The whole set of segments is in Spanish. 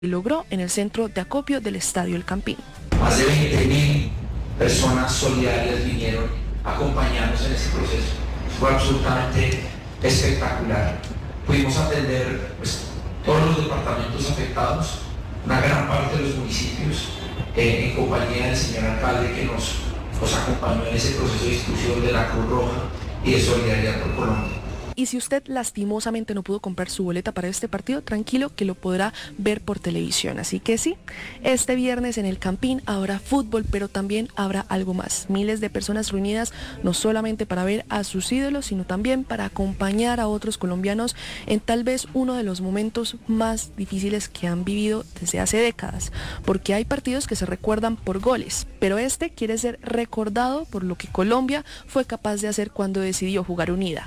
logró en el centro de acopio del Estadio El Campín. Más de 20.000 personas solidarias vinieron a acompañarnos en ese proceso. Fue absolutamente espectacular. Pudimos atender todos los departamentos afectados, una gran parte de los municipios, en compañía del señor alcalde que nos acompañó en ese proceso de institución de la Cruz Roja y de Solidaridad por Colombia. Y si usted lastimosamente no pudo comprar su boleta para este partido, tranquilo que lo podrá ver por televisión. Así que sí, este viernes en el Campín habrá fútbol, pero también habrá algo más. Miles de personas reunidas no solamente para ver a sus ídolos, sino también para acompañar a otros colombianos en tal vez uno de los momentos más difíciles que han vivido desde hace décadas. Porque hay partidos que se recuerdan por goles, pero este quiere ser recordado por lo que Colombia fue capaz de hacer cuando decidió jugar unida.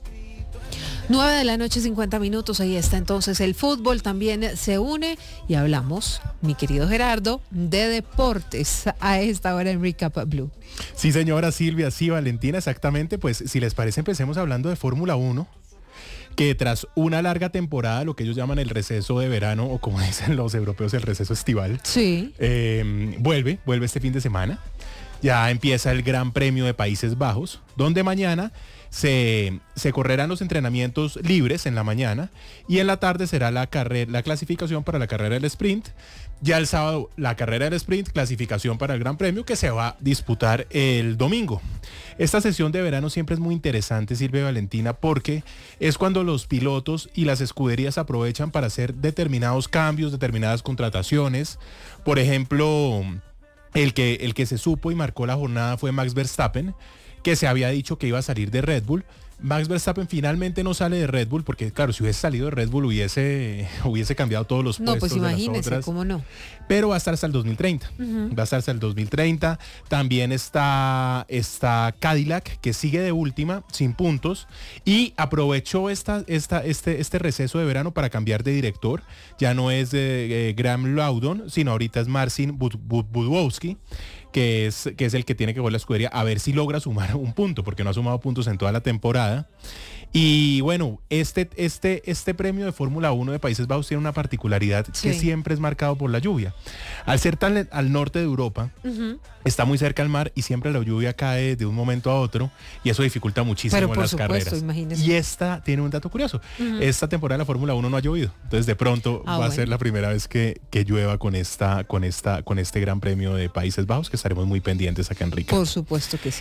9:50 p.m, ahí está entonces el fútbol, también se une y hablamos, mi querido Gerardo, de deportes a esta hora en Recap Blue. Sí, señora Silvia, sí, Valentina, exactamente, pues si les parece empecemos hablando de Fórmula 1, que tras una larga temporada, lo que ellos llaman el receso de verano, o como dicen los europeos, el receso estival, sí. vuelve este fin de semana, ya empieza el Gran Premio de Países Bajos, donde mañana se correrán los entrenamientos libres en la mañana y en la tarde será la clasificación para la carrera del sprint. Ya el sábado la carrera del sprint, clasificación para el Gran Premio que se va a disputar el domingo. Esta sesión de verano siempre es muy interesante, Silvia y Valentina, porque es cuando los pilotos y las escuderías aprovechan para hacer determinados cambios, determinadas contrataciones. Por ejemplo, el que se supo y marcó la jornada fue Max Verstappen, que se había dicho que iba a salir de Red Bull. Max Verstappen finalmente no sale de Red Bull porque, claro, si hubiese salido de Red Bull hubiese cambiado todos los puestos. No, pues imagínese, ¿cómo no? Pero va a estar hasta el 2030. Va a estar hasta el 2030. También está Cadillac, que sigue de última, sin puntos, y aprovechó este receso de verano para cambiar de director. Ya no es Graham Loudon, sino ahorita es Marcin Budwowski, que es el que tiene que jugar la escudería, a ver si logra sumar un punto, porque no ha sumado puntos en toda la temporada. Y bueno, este premio de Fórmula 1 de Países Bajos tiene una particularidad, que siempre es marcado por la lluvia. Al ser tan al norte de Europa, está muy cerca al mar y siempre la lluvia cae de un momento a otro y eso dificulta muchísimo las carreras. Imagínese. Y esta tiene un dato curioso. Esta temporada de la Fórmula 1 no ha llovido. Entonces de pronto va a ser la primera vez que llueva con este Gran Premio de Países Bajos, que estaremos muy pendientes acá en Rica. Por supuesto que sí.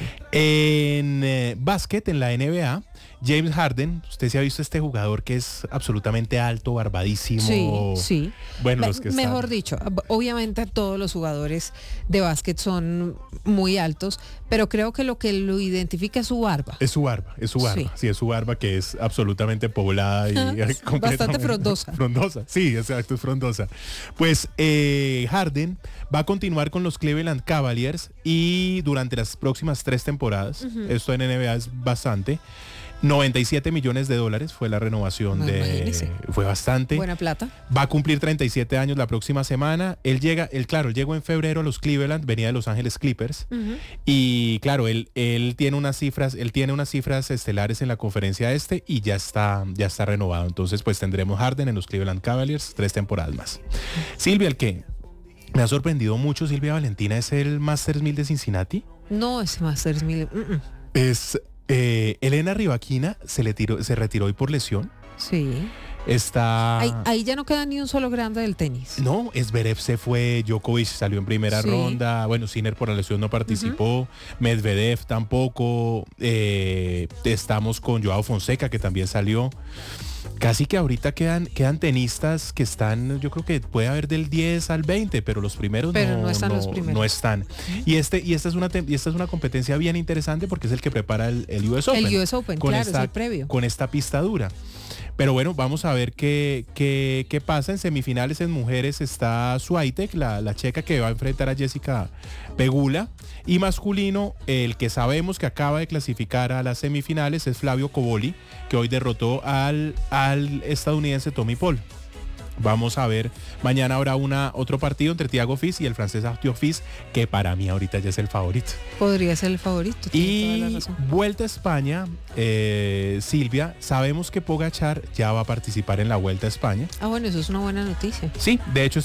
En básquet, en la NBA, James Harden, usted se ha visto este jugador que es absolutamente alto, barbadísimo. Sí. Bueno, los que mejor dicho, obviamente todos los jugadores de básquet son muy altos, pero creo que lo que lo identifica es su barba. Es su barba. Sí, es su barba, que es absolutamente poblada y bastante frondosa. Frondosa, sí, exacto, es frondosa. Pues Harden va a continuar con los Cleveland Cavaliers y durante las próximas 3 temporadas, esto en NBA es bastante, $97 millones fue la renovación fue bastante. Buena plata. Va a cumplir 37 años la próxima semana. Él llegó en febrero a los Cleveland, venía de Los Ángeles Clippers. Y claro, él tiene unas cifras estelares en la conferencia y ya está renovado. Entonces, pues tendremos Harden en los Cleveland Cavaliers 3 temporadas más. Silvia, el que me ha sorprendido mucho, Silvia Valentina, es el Masters 1000 de Cincinnati. No, ese Masters 1000. Es Elena Rybakina se retiró hoy por lesión. Sí. Está... Ahí ya no queda ni un solo grande del tenis. No, Zverev se fue, Djokovic salió en primera ronda, bueno, Sinner por la lesión no participó, Medvedev tampoco, estamos con Joao Fonseca, que también salió. Casi que ahorita quedan tenistas que están, yo creo que puede haber del 10 al 20, pero los primeros no están los primeros. No están. Y esta es una competencia bien interesante porque es el que prepara el US Open. El US Open, claro, es el previo. Con esta pista dura. Pero bueno, vamos a ver qué pasa. En semifinales en mujeres está Swiatek, la checa, que va a enfrentar a Jessica Pegula. Y masculino, el que sabemos que acaba de clasificar a las semifinales es Flavio Cobolli, que hoy derrotó al estadounidense Tommy Paul. Vamos a ver, mañana habrá otro partido entre Thiago Fils y el francés Arthur Fils, que para mí ahorita ya es el favorito. Podría ser el favorito. Tiene toda la Y razón. Vuelta a España, Silvia, sabemos que Pogačar ya va a participar en la Vuelta a España. Ah, bueno, eso es una buena noticia. Sí, de hecho